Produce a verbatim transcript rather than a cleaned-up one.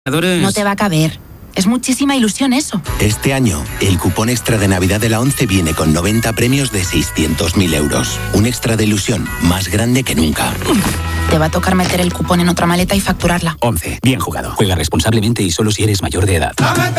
No te va a caber. Es muchísima ilusión eso. Este año, el cupón extra de Navidad de la ONCE viene con noventa premios de seiscientos mil euros. Un extra de ilusión más grande que nunca. Te va a tocar meter el cupón en otra maleta y facturarla. ONCE. Bien jugado. Juega responsablemente y solo si eres mayor de edad.